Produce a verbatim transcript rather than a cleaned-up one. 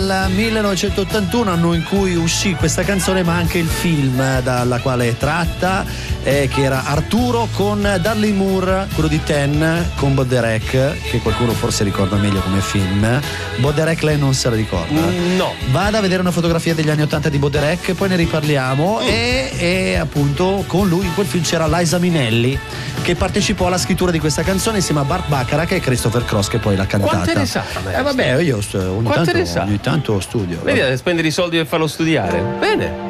dal millenovecentottantuno, anno in cui uscì questa canzone, ma anche il film dalla quale è tratta, eh, che era Arturo con Dudley Moore, quello di Ten, con Baudelaire, che qualcuno forse ricorda meglio come film. Baudelaire lei non se la ricorda? No. Vada a vedere una fotografia degli anni ottanta di Baudelaire, poi ne riparliamo. Mm. E, e appunto con lui in quel film c'era Liza Minnelli, che partecipò alla scrittura di questa canzone insieme a Burt Bacharach e Christopher Cross, che poi l'ha cantata. Quante ne sa? Eh vabbè, io ogni tanto, ogni tanto studio. Vedi, a spendere i soldi per farlo studiare. Bene.